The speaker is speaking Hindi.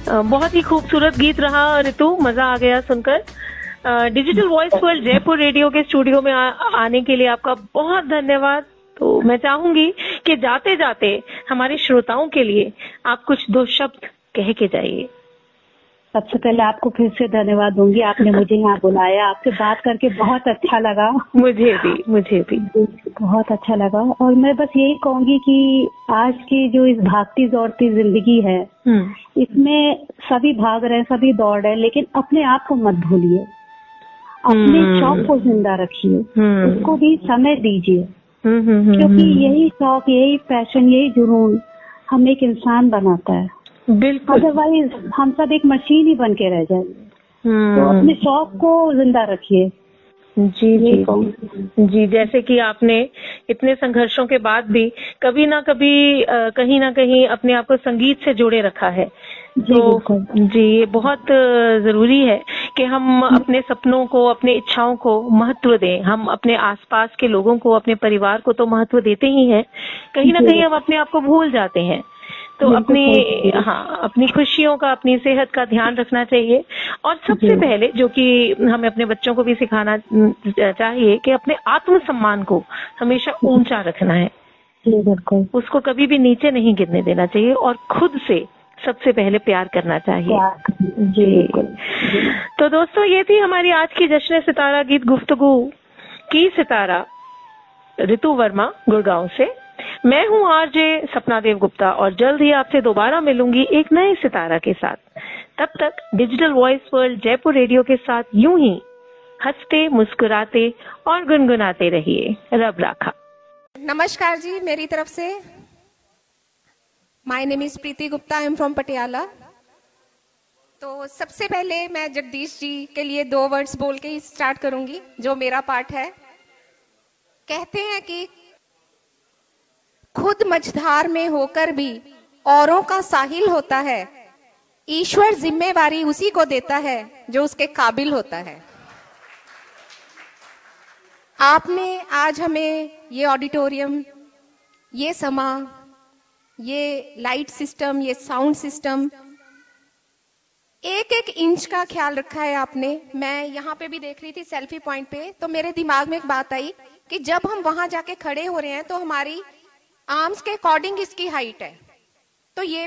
बहुत ही खूबसूरत गीत रहा ऋतु, मजा आ गया सुनकर। Digital voice world Jaipur radio के स्टूडियो में आने के लिए आपका बहुत धन्यवाद। तो मैं चाहूंगी कि जाते जाते हमारे श्रोताओं के लिए आप कुछ दो शब्द कह के जाइए। सबसे पहले आपको फिर से धन्यवाद दूंगी, आपने मुझे यहाँ बुलाया। आपसे बात करके बहुत अच्छा लगा। मुझे भी बहुत अच्छा लगा। और मैं बस यही कहूंगी कि आज की जो इस भागती दौड़ती जिंदगी है, इसमें सभी भाग रहे हैं, सभी दौड़ रहे हैं, लेकिन अपने आप को मत भूलिए, अपने शौक को जिंदा रखिए, उसको भी समय दीजिए, क्योंकि यही शौक, यही पैशन, यही जुनून हमें एक इंसान बनाता है। बिल्कुल, अदरवाइज हम सब एक मशीन ही बन के रह जाएंगे। तो अपने शौक को जिंदा रखिए। जी, जैसे कि आपने इतने संघर्षों के बाद भी कभी ना कभी कहीं ना कहीं अपने आप को संगीत से जोड़े रखा है। तो जी, ये बहुत जरूरी है कि हम अपने सपनों को, अपने इच्छाओं को महत्व दें। हम अपने आसपास के लोगों को, अपने परिवार को तो महत्व देते ही हैं, कहीं ना कहीं हम अपने आप को भूल जाते हैं। तो अपनी खुशियों का, अपनी सेहत का ध्यान रखना चाहिए। और सबसे पहले जो कि हमें अपने बच्चों को भी सिखाना चाहिए कि अपने आत्मसम्मान को हमेशा ऊंचा रखना है। उसको कभी भी नीचे नहीं गिरने देना चाहिए और खुद से सबसे पहले प्यार करना चाहिए। जी। तो दोस्तों, ये थी हमारी आज की जश्न सितारा गीत गुफ्तगू की सितारा ऋतु वर्मा गुड़गांव से। मैं हूं आरजे सपना देव गुप्ता और जल्द ही आपसे दोबारा मिलूंगी एक नए सितारा के साथ। तब तक digital voice world Jaipur radio के साथ यूं ही हंसते, मुस्कुराते और गुनगुनाते रहिए। रब राखा। नमस्कार जी, मेरी तरफ से। My name is Preeti Gupta, I am from Patiala. तो सबसे पहले मैं जगदीश जी के लिए 2 वर्ड्स बोल के ही स्टार्ट करूंगी, जो मेरा पार्ट है। कहते हैं कि खुद मझधार में होकर भी औरों का साहिल होता है, ईश्वर जिम्मेवारी उसी को देता है जो उसके काबिल होता है। आपने आज हमें ये ऑडिटोरियम, ये समा, ये लाइट सिस्टम, ये साउंड सिस्टम, एक एक इंच का ख्याल रखा है आपने। मैं यहाँ पे भी देख रही थी सेल्फी पॉइंट पे, तो मेरे दिमाग में एक बात आई कि जब हम वहां जाके खड़े हो रहे हैं तो हमारी आर्म्स के अकॉर्डिंग इसकी हाइट है, तो ये